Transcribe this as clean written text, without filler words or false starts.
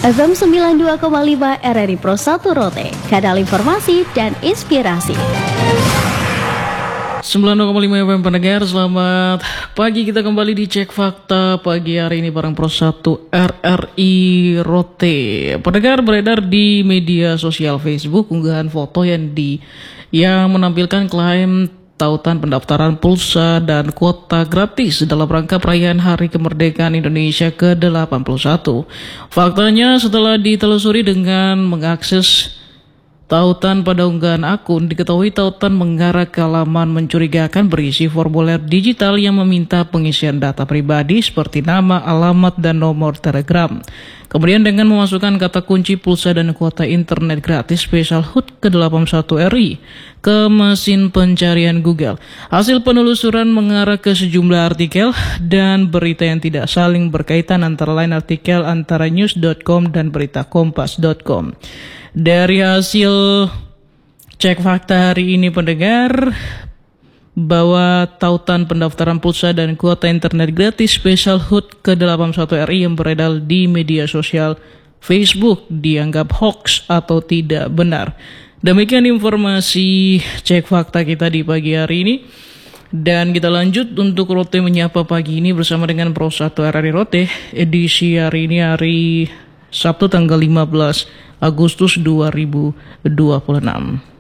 FM 92,5 RRI Pro 1 Rote, kanal informasi dan inspirasi. 92,5 FM pendengar, selamat pagi. Kita kembali di Cek Fakta pagi hari ini bareng Pro 1 RRI Rote. Pendengar, beredar di media sosial Facebook unggahan foto yang menampilkan klaim tautan pendaftaran pulsa dan kuota gratis dalam rangka perayaan Hari Kemerdekaan Indonesia ke-81. Faktanya, setelah ditelusuri dengan mengakses tautan pada unggahan akun, diketahui tautan mengarah ke halaman mencurigakan berisi formulir digital yang meminta pengisian data pribadi seperti nama, alamat, dan nomor telegram. Kemudian dengan memasukkan kata kunci pulsa dan kuota internet gratis spesial HUT ke-81RI ke mesin pencarian Google. Hasil penelusuran mengarah ke sejumlah artikel dan berita yang tidak saling berkaitan, antara lain artikel antara news.com dan berita kompas.com. Dari hasil cek fakta hari ini pendengar, bahwa tautan pendaftaran pulsa dan kuota internet gratis spesial HUT ke-81RI yang beredar di media sosial Facebook dianggap hoax atau tidak benar. Demikian informasi cek fakta kita di pagi hari ini. Dan kita lanjut untuk Rote Menyapa pagi ini bersama dengan Pro 1 RRI Rote. Edisi hari ini hari Sabtu tanggal 15 Agustus 2026.